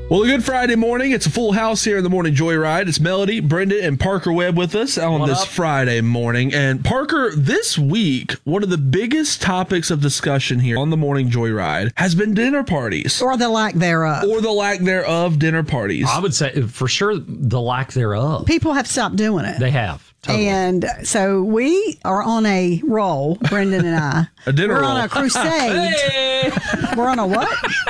Well, a good Friday morning. It's a full house here in the Morning Joyride. It's Melody, Brendan, and Parker Webb with us on this Friday morning. And Parker, this week, one of the biggest topics of discussion here on the Morning Joyride has been dinner parties. Or the lack thereof. Or the lack thereof dinner parties. I would say, for sure, the lack thereof. People have stopped doing it. They have. Totally. And so we are on a roll, Brendan and I. A dinner roll. We're on a crusade. Hey! We're on a what?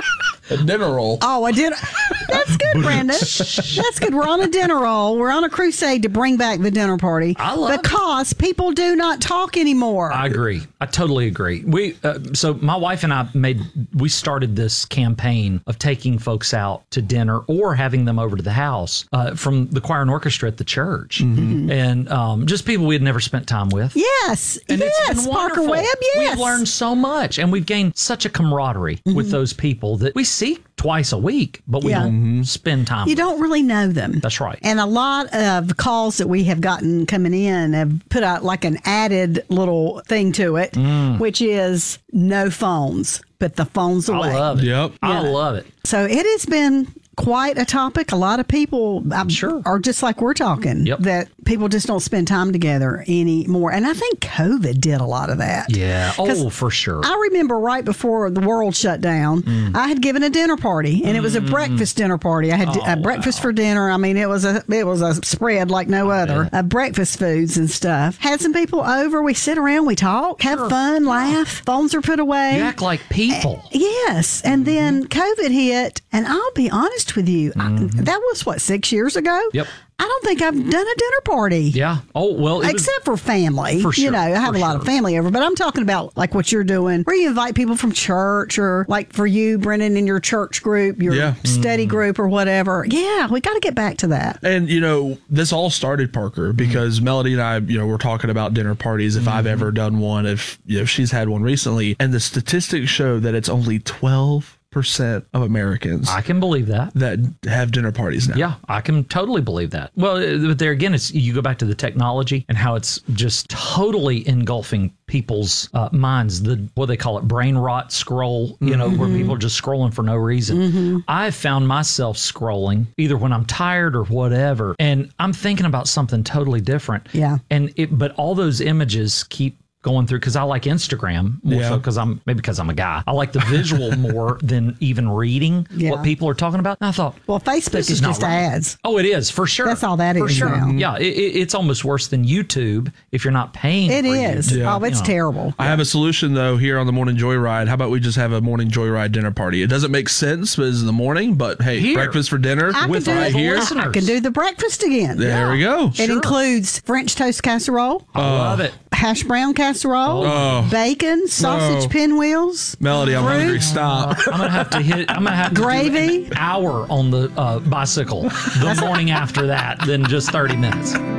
A dinner roll. Oh, a dinner. That's good, Brandon. That's good. We're on a dinner roll. We're on a crusade to bring back the dinner party. I love because people do not talk anymore. I agree. I totally agree. So my wife and I we started this campaign of taking folks out to dinner or having them over to the house from the choir and orchestra at the church, and just people we had never spent time with. Yes, and it's been Parker wonderful. Webb. Yes, we've learned so much, and we've gained such a camaraderie with those people that we see twice a week, but we don't spend time. You don't really know them. That's right. And a lot of calls that we have gotten coming in have put out like an added little thing to it, which is no phones. Put the phones away. I love it. Yep. I love it. So it has been quite a topic. A lot of people, I'm sure, are just like we're talking, that people just don't spend time together anymore. And I think COVID did a lot of that. Yeah. Oh, for sure. I remember right before the world shut down, I had given a dinner party, and it was a breakfast dinner party. I had a breakfast for dinner. I mean, it was a spread like no other of breakfast foods and stuff. Had some people over. We sit around, we talk, have fun, laugh. Phones are put away. You act like people. Yes. And then COVID hit, and I'll be honest with you, that was 6 years ago? Yep. I don't think I've done a dinner party. Yeah. Oh, well. Except for family. For sure. You know, I have a lot of family over, but I'm talking about like what you're doing, where you invite people from church, or like for you, Brendan, in your church group, your study group or whatever. Yeah, we got to get back to that. And, this all started, Parker, because Melody and I, were talking about dinner parties, if I've ever done one, if she's had one recently. And the statistics show that it's only 12% of Americans. I can believe that have dinner parties now. Yeah, I can totally believe that. Well, but there again, you go back to the technology and how it's just totally engulfing people's minds. What they call it, brain rot scroll. Where people are just scrolling for no reason. I've found myself scrolling either when I'm tired or whatever, and I'm thinking about something totally different. Yeah, but all those images keep going through, because I like Instagram more so because I'm a guy. I like the visual more than even reading what people are talking about. And I thought, well, Facebook is just ads. Oh, it is, for sure. That's all that for is sure. now. Yeah, it's almost worse than YouTube if you're not paying. It for is. YouTube. Oh, it's terrible. I have a solution though here on the Morning Joyride. How about we just have a Morning Joyride dinner party? It doesn't make sense, but it's in the morning. But hey, breakfast for dinner with right here. I can do the breakfast again. There we go. It includes French toast casserole. I love it. Hash brown casserole, bacon, sausage pinwheels. Melody, I'm hungry. Stop. I'm gonna have to gravy. Do an hour on the bicycle the morning after that than just 30 minutes.